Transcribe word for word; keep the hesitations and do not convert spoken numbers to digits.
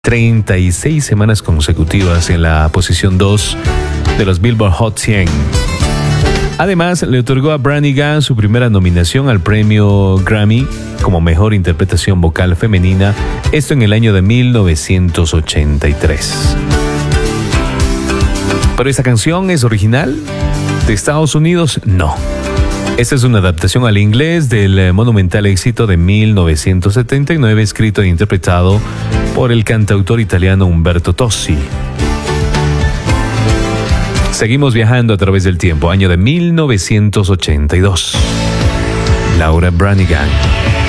treinta y seis semanas consecutivas en la posición dos de los Billboard Hot cien. Además, le otorgó a Branigan su primera nominación al premio Grammy como mejor interpretación vocal femenina, esto en el año de mil novecientos ochenta y tres. ¿Pero esta canción es original de Estados Unidos? No. Esta es una adaptación al inglés del monumental éxito de mil novecientos setenta y nueve, escrito e interpretado por el cantautor italiano Umberto Tozzi. Seguimos viajando a través del tiempo, año de mil novecientos ochenta y dos. Laura Branigan.